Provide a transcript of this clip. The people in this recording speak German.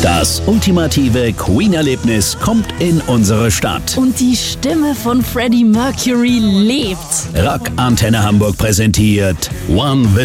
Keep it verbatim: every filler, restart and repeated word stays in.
Das ultimative Queen-Erlebnis kommt in unsere Stadt. Und die Stimme von Freddie Mercury lebt. Rock Antenne Hamburg präsentiert One